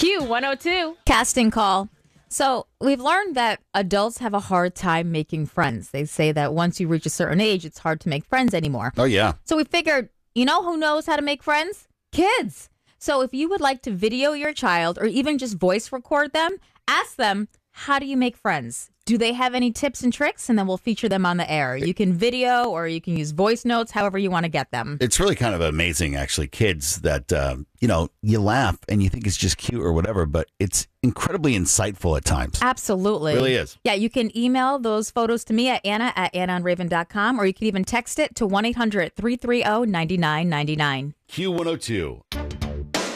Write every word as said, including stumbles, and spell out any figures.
Q one oh two. Casting call. So we've learned that adults have a hard time making friends. They say that once you reach a certain age, it's hard to make friends anymore. Oh, yeah. So we figured, you know who knows how to make friends? Kids. So if you would like to video your child or even just voice record them, ask them, how do you make friends? Do they have any tips and tricks? And then we'll feature them on the air. You can video or you can use voice notes, however you want to get them. It's really kind of amazing, actually, kids that, um, you know, you laugh and you think it's just cute or whatever, but it's incredibly insightful at times. Absolutely. It really is. Yeah, you can email those photos to me at Anna at Anna on Raven dot com, or you can even text it to one eight hundred three three zero nine nine nine nine. Q one oh two.